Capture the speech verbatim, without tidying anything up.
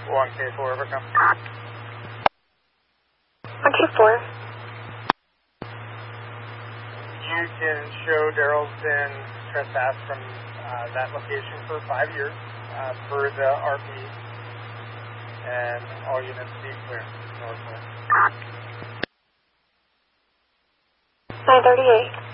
one K four, overcome. one K four. You can show Daryl's been trespassed from uh, that location for five years uh, per the R P, and all units be clear. Northwest. nine thirty-eight.